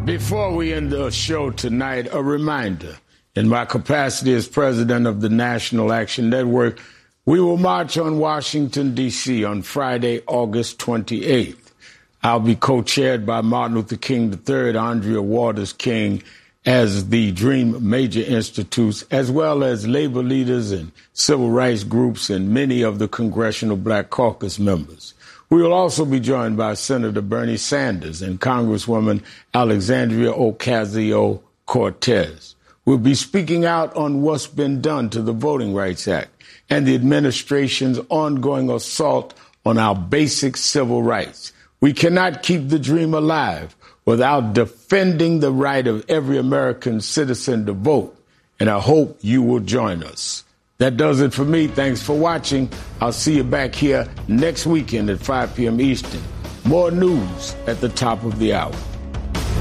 Before we end the show tonight, a reminder. In my capacity as president of the National Action Network, we will march on Washington, D.C. on Friday, August 28th. I'll be co-chaired by Martin Luther King III, Andrea Waters King, as the Dream Major Institutes, as well as labor leaders and civil rights groups and many of the Congressional Black Caucus members. We will also be joined by Senator Bernie Sanders and Congresswoman Alexandria Ocasio-Cortez. We'll be speaking out on what's been done to the Voting Rights Act and the administration's ongoing assault on our basic civil rights. We cannot keep the dream alive without defending the right of every American citizen to vote, and I hope you will join us. That does it for me. Thanks for watching. I'll see you back here next weekend at 5 p.m. Eastern. More news at the top of the hour.